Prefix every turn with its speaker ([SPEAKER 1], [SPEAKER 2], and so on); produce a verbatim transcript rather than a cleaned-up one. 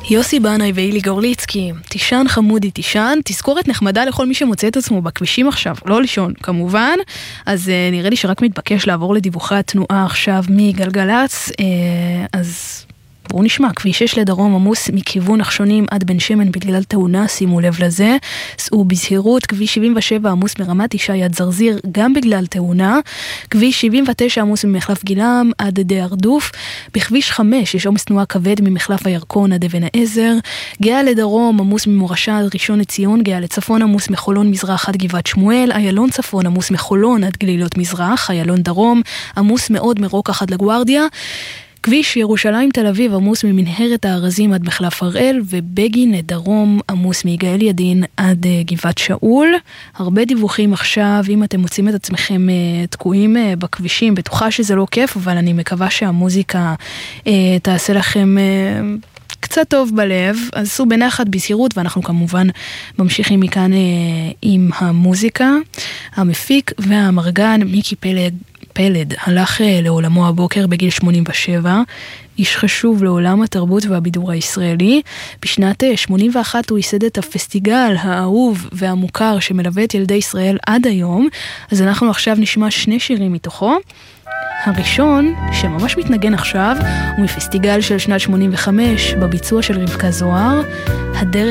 [SPEAKER 1] יוסי בנאי ואילי גורליצקי, תישן חמודי תישן, תזכורת נחמדה לכל מי שמוצא את עצמו בכבישים עכשיו, לא לישון כמובן, אז uh, נראה לי שרק מתבקש לעבור לדיווחי התנועה עכשיו מגלגלץ, uh, אז בואו נשמע, כביש שש לדרום עמוס מכיוון נחשונים עד בן שמן בגלל תאונה, שימו לב לזה, סעו בזהירות, כביש שבעים ושבע עמוס מרמת ישי עד זרזיר גם בגלל תאונה, כביש שבעים ותשע עמוס ממחלף גילם עד די הרדוף, בכביש חמש יש עומס תנועה כבד ממחלף הירקון עד אבן העזר, גאה לדרום עמוס ממורשה עד ראשון לציון, גאה לצפון עמוס מחולון מזרח עד גבעת שמואל, איילון צפון עמוס מחולון עד גלילות מזרח, איילון דרום עמוס מאוד מרוקח עד לגוארדיה, כביש ירושלים תל אביב עמוס ממנהרת הארזים עד מחלף הראל, ובגין לדרום עמוס מיגאל ידין עד uh, גבעת שאול. הרבה דיווחים עכשיו, אם אתם מוצאים את עצמכם uh, תקועים uh, בכבישים, בטוחה שזה לא כיף, אבל אני מקווה שהמוזיקה uh, תעשה לכם uh, קצת טוב בלב, אז סעו בנחת בזהירות, ואנחנו כמובן ממשיכים מכאן uh, עם המוזיקה. המפיק והמרגן מיקי פלד פלד הלך לעולמו הבוקר בגיל שמונים ושבע, איש חשוב לעולם התרבות והבידור הישראלי. בשנת שמונים ואחת הוא ייסד את הפסטיגל האהוב והמוכר שמלווה את ילדי ישראל עד היום, אז אנחנו עכשיו נשמע שני שירים מתוכו. הראשון, שממש מתנגן עכשיו, הוא מפסטיגל של שנת שמונים וחמש, בביצוע של רבקה זוהר, הדרך